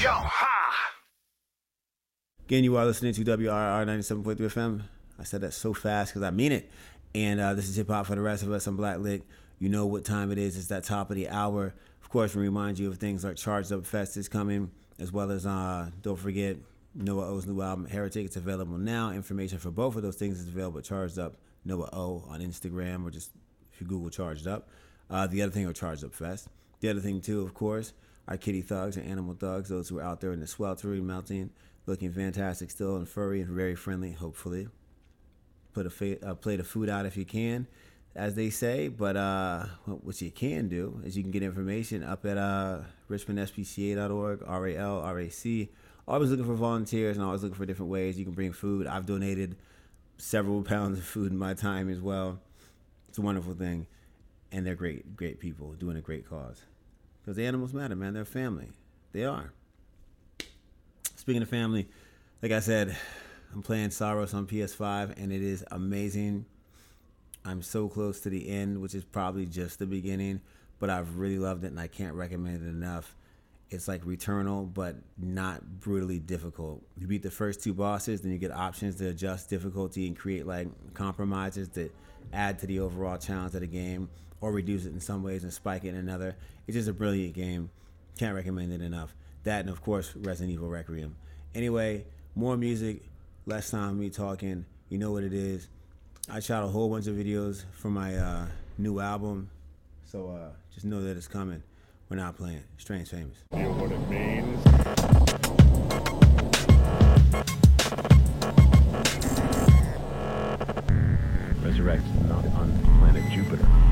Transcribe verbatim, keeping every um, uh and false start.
Yo, ha! Again, you are listening to W R R ninety-seven point three F M. I said that so fast because I mean it. And uh, this is Hip Hop for the rest of us. I'm Black Lick. You know what time it is. It's that top of the hour. Of course, we remind you of things like Charged Up Fest is coming, as well as uh, don't forget Noah O's new album, Heretic. It's available now. Information for both of those things is available at Charged Up Noah O on Instagram, or just if you Google Charged Up. Uh, the other thing are Charged Up Fest. The other thing, too, of course, are Kitty Thugs and Animal Thugs, those who are out there in the sweltering, melting, looking fantastic still and furry and very friendly, hopefully. Put a fa- uh, plate of food out if you can, as they say. But uh, what you can do is you can get information up at uh, richmond s p c a dot org, R A L, R A C. Always looking for volunteers and always looking for different ways you can bring food. I've donated several pounds of food in my time as well. It's a wonderful thing. And they're great, great people doing a great cause. Because the animals matter, man. They're family. They are. Speaking of family, like I said, I'm playing Saros on P S five, and it is amazing. I'm so close to the end, which is probably just the beginning, but I've really loved it, and I can't recommend it enough. It's like Returnal, but not brutally difficult. You beat the first two bosses, then you get options to adjust difficulty and create like compromises that add to the overall challenge of the game, or reduce it in some ways and spike it in another. It's just a brilliant game. Can't recommend it enough. That and, of course, Resident Evil Requiem. Anyway, more music, less time me talking. You know what it is. I shot a whole bunch of videos for my uh, new album, so uh, just know that it's coming. We're not playing. Strange Famous. You know what it means? Resurrect on, on planet Jupiter.